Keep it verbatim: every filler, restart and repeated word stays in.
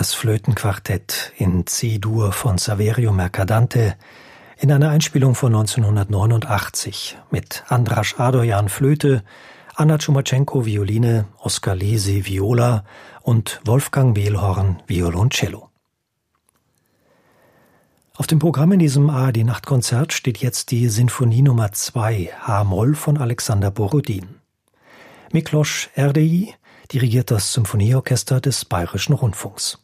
das Flötenquartett in C-Dur von Saverio Mercadante in einer Einspielung von neunzehnhundertneunundachtzig mit Andras Adoyan Flöte, Anna Tschumachenko Violine, Oskar Lesi Viola und Wolfgang Mehlhorn Violoncello. Auf dem Programm in diesem A R D-Nachtkonzert steht jetzt die Sinfonie Nummer zwei H-Moll von Alexander Borodin. Miklos Erdei dirigiert das Symphonieorchester des Bayerischen Rundfunks.